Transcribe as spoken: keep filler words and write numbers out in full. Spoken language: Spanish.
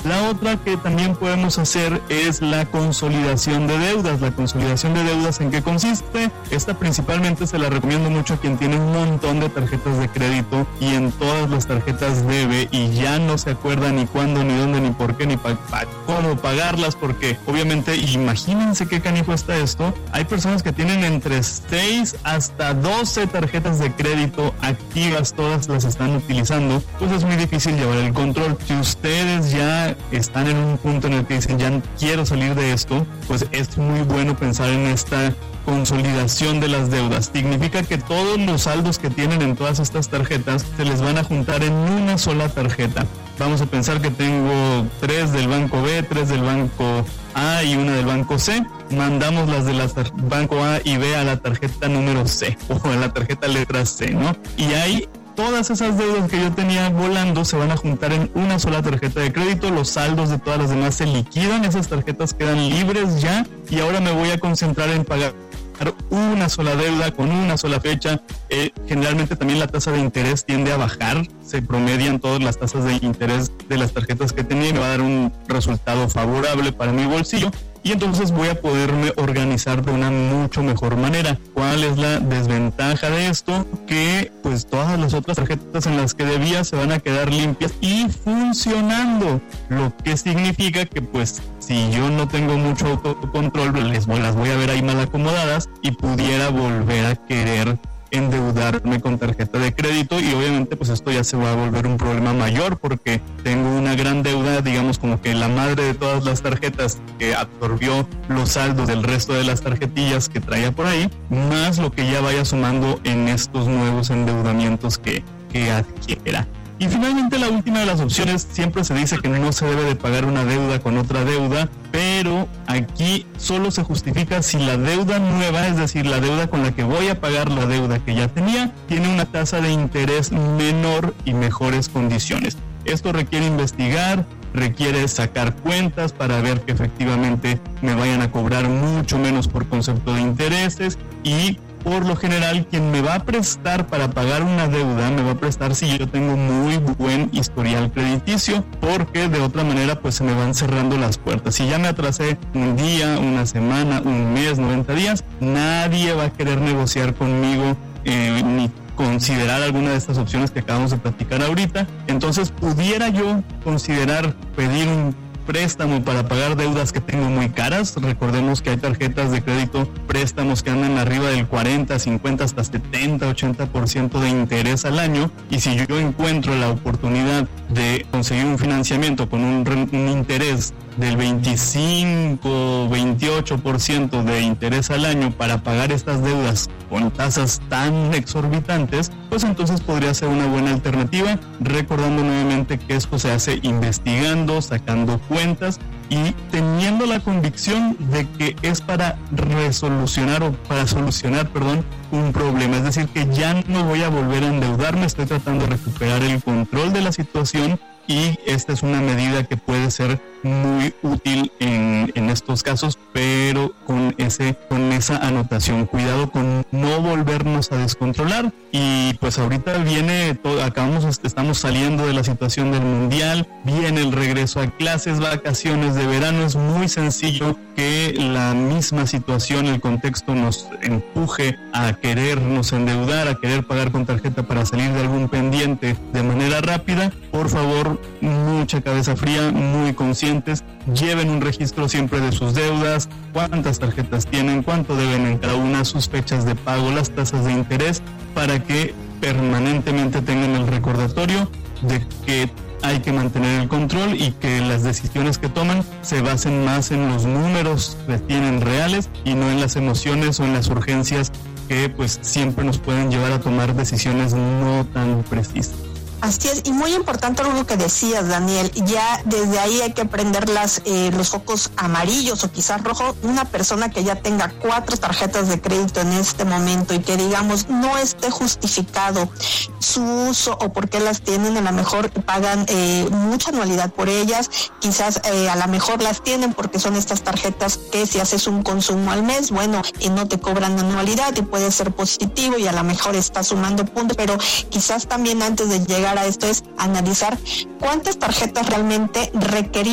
La otra que también podemos hacer es la consolidación de deudas. La consolidación de deudas, ¿en qué consiste? Esta principalmente se la recomiendo mucho a quien tiene un montón de tarjetas de crédito y en todas las tarjetas debe y ya no se acuerda ni cuándo, ni dónde, ni por qué, ni pa- pa- cómo pagarlas, porque obviamente, imagínense qué canijo está esto. Hay personas que tienen entre seis hasta doce tarjetas de crédito activas, todas las están utilizando, pues es muy difícil llevar el control. Si ustedes ya están en un punto en el que dicen, ya quiero salir de esto, pues es muy bueno pensar en esta consolidación de las deudas. Significa que todos los saldos que tienen en todas estas tarjetas se les van a juntar en una sola tarjeta. Vamos a pensar que tengo tres del banco B, tres del banco A y una del banco C. Mandamos las del banco A y B a la tarjeta número C o a la tarjeta letra C, ¿no? Y hay todas esas deudas que yo tenía volando se van a juntar en una sola tarjeta de crédito, los saldos de todas las demás se liquidan, esas tarjetas quedan libres ya y ahora me voy a concentrar en pagar una sola deuda con una sola fecha. Eh, generalmente también la tasa de interés tiende a bajar, se promedian todas las tasas de interés de las tarjetas que tenía y me va a dar un resultado favorable para mi bolsillo. Y entonces voy a poderme organizar de una mucho mejor manera. ¿Cuál es la desventaja de esto? Que pues todas las otras tarjetas en las que debía se van a quedar limpias y funcionando. Lo que significa que pues si yo no tengo mucho autocontrol, les voy, las voy a ver ahí mal acomodadas y pudiera volver a querer endeudarme con tarjeta de crédito y obviamente pues esto ya se va a volver un problema mayor porque tengo una gran deuda, digamos como que la madre de todas las tarjetas que absorbió los saldos del resto de las tarjetillas que traía por ahí, más lo que ya vaya sumando en estos nuevos endeudamientos que, que adquiera. Y finalmente la última de las opciones, siempre se dice que no se debe de pagar una deuda con otra deuda, pero aquí solo se justifica si la deuda nueva, es decir, la deuda con la que voy a pagar la deuda que ya tenía, tiene una tasa de interés menor y mejores condiciones. Esto requiere investigar, requiere sacar cuentas para ver que efectivamente me vayan a cobrar mucho menos por concepto de intereses y por lo general, quien me va a prestar para pagar una deuda, me va a prestar si yo tengo muy buen historial crediticio, porque de otra manera pues se me van cerrando las puertas. Si ya me atrasé un día, una semana, un mes, noventa días, nadie va a querer negociar conmigo eh, ni considerar alguna de estas opciones que acabamos de platicar ahorita. Entonces, pudiera yo considerar pedir un préstamo para pagar deudas que tengo muy caras. Recordemos que hay tarjetas de crédito, préstamos que andan arriba del cuarenta, cincuenta, hasta setenta, ochenta por ciento de interés al año. Y si yo encuentro la oportunidad de conseguir un financiamiento con un, un interés del veinticinco, veintiocho por ciento de interés al año para pagar estas deudas con tasas tan exorbitantes, pues entonces podría ser una buena alternativa, recordando nuevamente que esto se hace investigando, sacando cuentas y teniendo la convicción de que es para resolucionar o para solucionar, perdón, un problema. Es decir, que ya no voy a volver a endeudarme, estoy tratando de recuperar el control de la situación y esta es una medida que puede ser muy útil en, en estos casos, pero con ese con esa anotación, cuidado con no volvernos a descontrolar. Y pues ahorita viene todo, acabamos estamos saliendo de la situación del mundial, viene el regreso a clases, vacaciones de verano. Es muy sencillo que la misma situación, el contexto nos empuje a querernos endeudar, a querer pagar con tarjeta para salir de algún pendiente de manera rápida. Por favor, mucha cabeza fría, muy conscientes, lleven un registro siempre de sus deudas, cuántas tarjetas tienen, cuánto deben en cada una, sus fechas de pago, las tasas de interés, para que permanentemente tengan el recordatorio de que hay que mantener el control y que las decisiones que toman se basen más en los números que tienen reales y no en las emociones o en las urgencias que pues siempre nos pueden llevar a tomar decisiones no tan precisas. Así es, y muy importante algo que decías, Daniel, ya desde ahí hay que prender las, eh, los focos amarillos o quizás rojos. Una persona que ya tenga cuatro tarjetas de crédito en este momento y que digamos no esté justificado su uso o por qué las tienen, a lo mejor pagan eh, mucha anualidad por ellas, quizás eh, a lo mejor las tienen porque son estas tarjetas que si haces un consumo al mes, bueno, y no te cobran anualidad y puede ser positivo y a lo mejor está sumando puntos, pero quizás también antes de llegar a esto es analizar cuántas tarjetas realmente requerimos